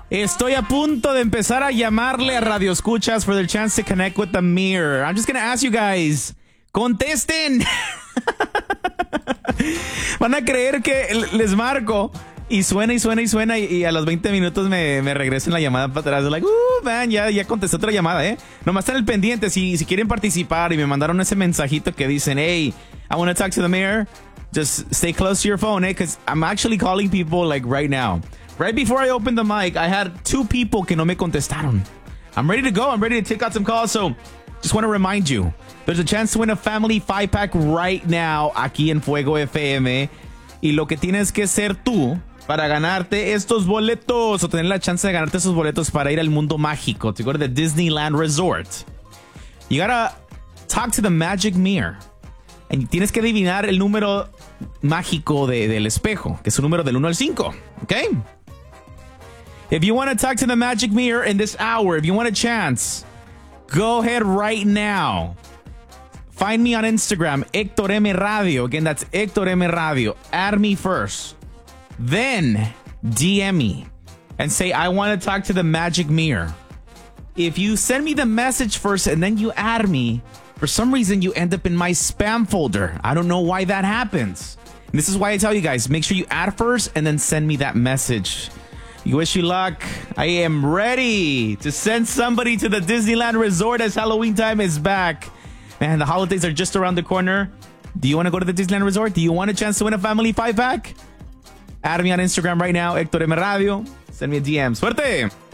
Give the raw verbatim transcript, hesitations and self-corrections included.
Estoy a punto de empezar a llamarle a Radio Escuchas for their chance to connect with the mirror. I'm just gonna ask you guys, contesten. Van a creer que les marco y suena y suena y suena y, y a los veinte minutos me, me regresan la llamada para atrás. Like, uh, man, ya, ya contesté otra llamada, ¿eh? Nomás están al pendiente si, si quieren participar y me mandaron ese mensajito que dicen, hey, I want to talk to the mirror. Just stay close to your phone, eh? Because I'm actually calling people like right now. Right before I opened the mic, I had two people que no me contestaron. I'm ready to go. I'm ready to take out some calls. So just want to remind you, there's a chance to win a family five-pack right now aquí en Fuego F M. Y lo que tienes que ser tú para ganarte estos boletos o tener la chance de ganarte esos boletos para ir al mundo mágico, to go to the Disneyland Resort. You gotta talk to the magic mirror. Y tienes que adivinar el número mágico de, del espejo, que es un número del uno al cinco. Okay? If you want to talk to the magic mirror in this hour, if you want a chance, go ahead right now. Find me on Instagram, Héctor M. Radio. Again, that's Héctor M. Radio. Add me first. Then D M me and say, I want to talk to the magic mirror. If you send me the message first and then you add me, for some reason you end up in my spam folder. I don't know why that happens. And this is why I tell you guys, make sure you add first and then send me that message. You wish you luck. I am ready to send somebody to the Disneyland Resort as Halloween time is back. Man, the holidays are just around the corner. Do you want to go to the Disneyland Resort? Do you want a chance to win a family five-pack? Add me on Instagram right now, Héctor M. Radio. Send me a D M. Suerte!